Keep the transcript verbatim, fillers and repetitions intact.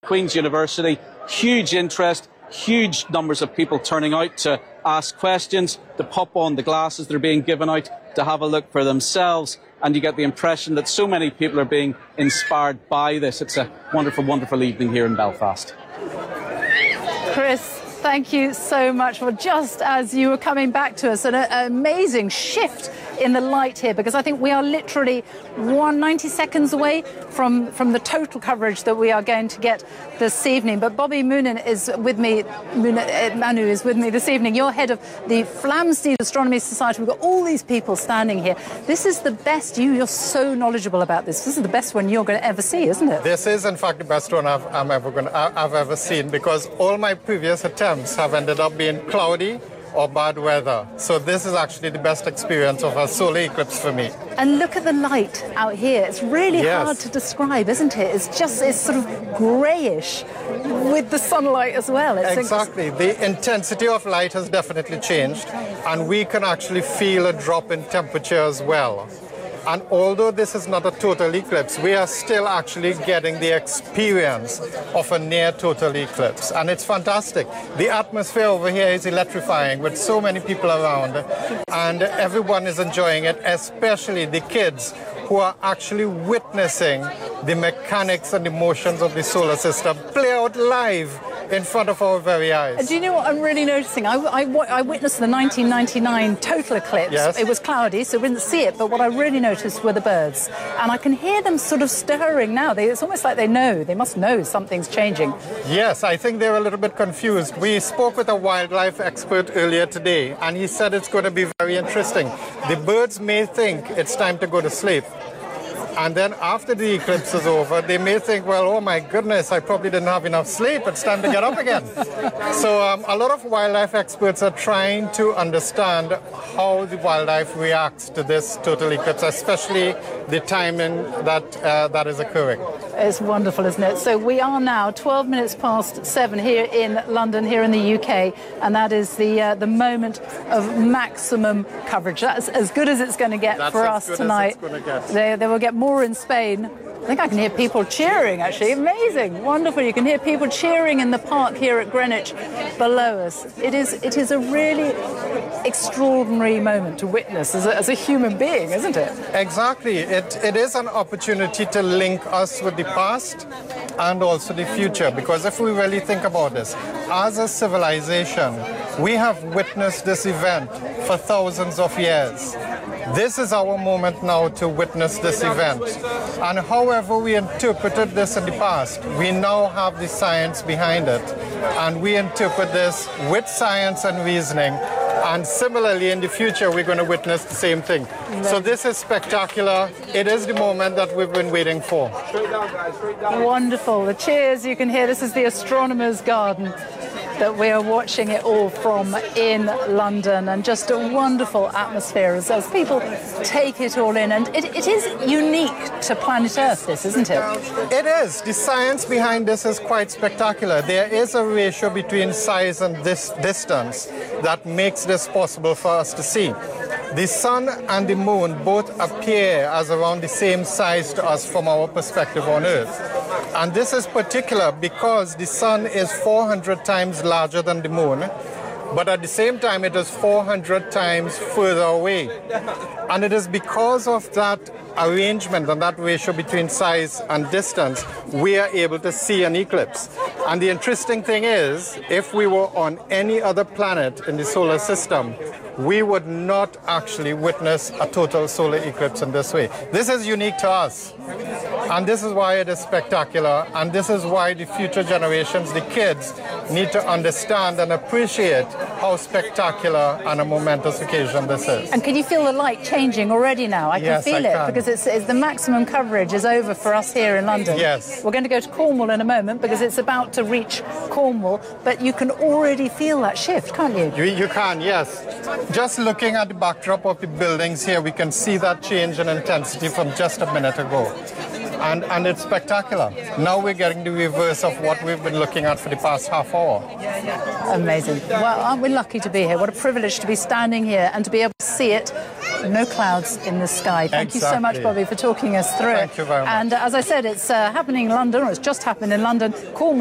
Queen's University. Huge interest, huge numbers of people turning out to ask questions, to pop on the glasses that are being given out, to have a look for themselves. And you get the impression that so many people are being inspired by this. It's a wonderful, wonderful evening here in Belfast. Chris, thank you so much for just as you were coming back to us, an, an amazing shift in the light here, because I think we are literally one hundred ninety seconds away from, from the total coverage that we are going to get this evening. But Bobby Moonen is with me, Moonen, Manu is with me this evening. You're head of the Flamsteed Astronomy Society. We've got all these people standing here. This is the best, you, you're so knowledgeable about this. This is the best one you're going to ever see, isn't it? This is, in fact, the best one I've, I'm ever going to, I've ever seen, because all my previous attempts have ended up being cloudy or bad weather. So this is actually the best experience of a solar eclipse for me. And look at the light out here. It's really yes. hard to describe, isn't it? It's just, it's sort of greyish with the sunlight as well. It's exactly. The intensity of light has definitely changed, and we can actually feel a drop in temperature as well. And although this is not a total eclipse, we are still actually getting the experience of a near total eclipse. And it's fantastic. The atmosphere over here is electrifying with so many people around, and everyone is enjoying it, especially the kids who are actually witnessing the mechanics and the motions of the solar system play out live in front of our very eyes. Do you know what I'm really noticing? I, I, I witnessed the nineteen ninety-nine total eclipse. Yes. It was cloudy, so we didn't see it, but what I really noticed were the birds. And I can hear them sort of stirring now. They, it's almost like they know, they must know something's changing. Yes, I think they're a little bit confused. We spoke with a wildlife expert earlier today, and he said it's going to be very interesting. The birds may think it's time to go to sleep. And then after the eclipse is over, they may think, well, oh my goodness, I probably didn't have enough sleep. It's time to get up again. So um, a lot of wildlife experts are trying to understand how the wildlife reacts to this total eclipse, especially the timing that, uh, that is occurring. It's wonderful, isn't it? So we are now twelve minutes past seven here in London, here in the U K, and that is the uh, the moment of maximum coverage. That's as good as it's going to get That's for as us good tonight. As it's going to get. They, they will get more in Spain. I think I can hear people cheering, actually. Amazing, wonderful. You can hear people cheering in the park here at Greenwich below us. It is, it is a really extraordinary moment to witness as a, as a human being, isn't it? Exactly. It, it is an opportunity to link us with the past and also the future, because if we really think about this, as a civilization, we have witnessed this event for thousands of years. This is our moment now to witness this event. And however we interpreted this in the past, we now have the science behind it. And we interpret this with science and reasoning. And similarly, in the future, we're going to witness the same thing. So this is spectacular. It is the moment that we've been waiting for. Wonderful. The cheers you can hear. This is the Astronomer's Garden that we are watching it all from in London, and just a wonderful atmosphere as, as people take it all in. And it, it is unique to planet Earth, this, isn't it? It is. The science behind this is quite spectacular. There is a ratio between size and this distance that makes this possible for us to see. The sun and the moon both appear as around the same size to us from our perspective on Earth. And this is particular because the sun is four hundred times larger than the moon, but at the same time it is four hundred times further away. And it is because of that arrangement and that ratio between size and distance, we are able to see an eclipse. And the interesting thing is, if we were on any other planet in the solar system, we would not actually witness a total solar eclipse in this way. This is unique to us. And this is why it is spectacular. And this is why the future generations, the kids, need to understand and appreciate how spectacular and a momentous occasion this is. And can you feel the light changing already now? I can Yes, feel I it can. because it's, it's the maximum coverage is over for us here in London. Yes. We're going to go to Cornwall in a moment because it's about to reach Cornwall, but you can already feel that shift, can't you? You, you can, yes. Just looking at the backdrop of the buildings here, we can see that change in intensity from just a minute ago. And, and it's spectacular. Now we're getting the reverse of what we've been looking at for the past half hour. Amazing. Well, aren't we lucky to be here? What a privilege to be standing here and to be able to see it. No clouds in the sky. Thank Exactly. you so much, Bobby, for talking us through it. Thank you very much. And uh, as I said, it's uh, happening in London, or it's just happened in London. Cornwall